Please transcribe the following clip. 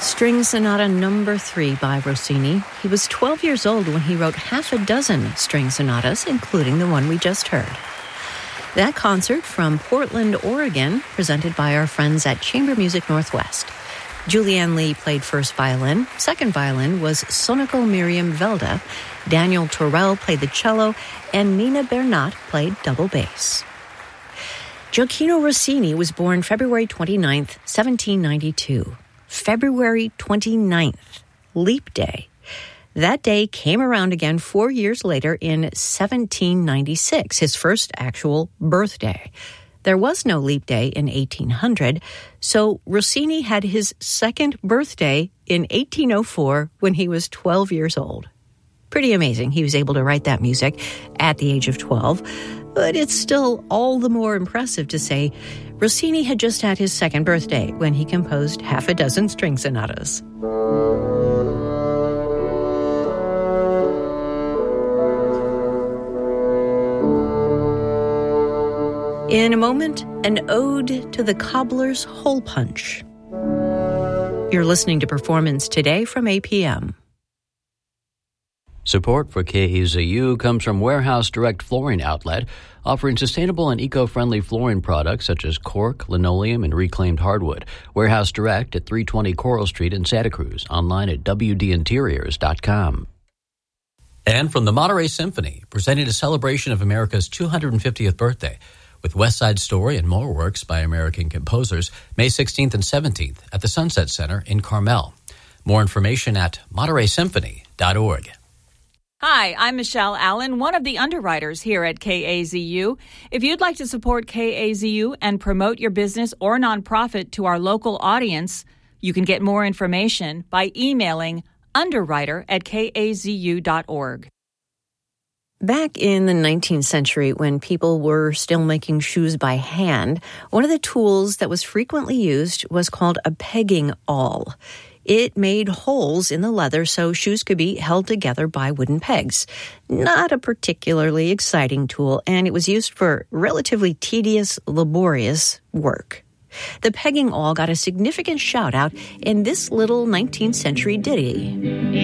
String Sonata No. 3 by Rossini. He was 12 years old when he wrote half a dozen string sonatas, including the one we just heard. That concert from Portland, Oregon, presented by our friends at Chamber Music Northwest. Julianne Lee played first violin. Second violin was Sonoko Miriam Velda. Daniel Torell played the cello, and Nina Bernat played double bass. Gioacchino Rossini was born February 29th, 1792. February 29th, Leap Day. That day came around again 4 years later in 1796, his first actual birthday. There was no leap day in 1800, so Rossini had his second birthday in 1804 when he was 12 years old. Pretty amazing he was able to write that music at the age of 12, but it's still all the more impressive to say Rossini had just had his second birthday when he composed half a dozen string sonatas. In a moment, an ode to the cobbler's hole punch. You're listening to Performance Today from APM. Support for KAZU comes from Warehouse Direct Flooring Outlet, offering sustainable and eco-friendly flooring products such as cork, linoleum, and reclaimed hardwood. Warehouse Direct at 320 Coral Street in Santa Cruz. Online at wdinteriors.com. And from the Monterey Symphony, presenting a celebration of America's 250th birthday with West Side Story and more works by American composers, May 16th and 17th at the Sunset Center in Carmel. More information at montereysymphony.org. Hi, I'm Michelle Allen, one of the underwriters here at KAZU. If you'd like to support KAZU and promote your business or nonprofit to our local audience, you can get more information by emailing underwriter@kazu.org. Back in the 19th century, when people were still making shoes by hand, one of the tools that was frequently used was called a pegging awl. It made holes in the leather so shoes could be held together by wooden pegs. Not a particularly exciting tool, and it was used for relatively tedious, laborious work. The pegging awl got a significant shout-out in this little 19th century ditty.